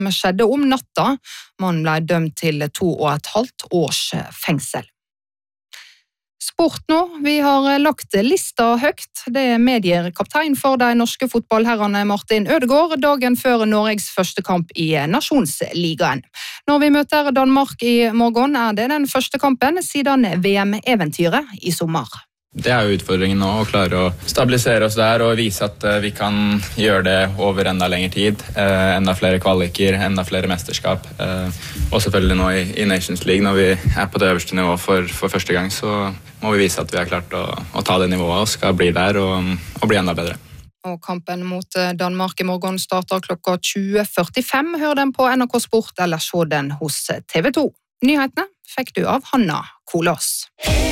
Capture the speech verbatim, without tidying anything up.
men skjedde om natta. Mannen ble dømt til to og et halvt års fengsel. Sport nå. Vi har lagt lista høyt. Det medgir kaptein for de norske fotballherrene Martin Ødegaard dagen før Norges første kamp i Nasjonsligaen. Når vi møter Danmark i morgen, er det den første kampen siden V M-eventyret i sommer. Det er jo utfordringen nå, å klare å stabilisere oss der og vise at vi kan gjøre det over enda lengre tid. Eh, enda flere kvaliker, enda flere mesterskap. Eh, og selvfølgelig nå i, i Nations League, når vi er på det øverste nivået for, for første gang, så må vi vise at vi har klart å, å ta det nivået og skal bli der og, og bli enda bedre. Og kampen mot Danmark i morgen starter klokka tjue førtifem. Hør den på N R K Sport eller se den hos T V to. Nyhetene fikk du av Hanna Kolås.